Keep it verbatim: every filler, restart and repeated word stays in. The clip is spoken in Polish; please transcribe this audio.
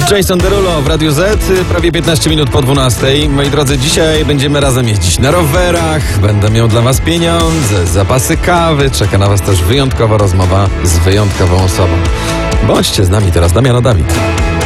Jason Derulo w Radiu Z, prawie piętnaście minut po dwunastej. Moi drodzy, dzisiaj będziemy razem jeździć na rowerach, będę miał dla was pieniądze, zapasy kawy, czeka na was też wyjątkowa rozmowa z wyjątkową osobą. Bądźcie z nami teraz, Damiano Dawid.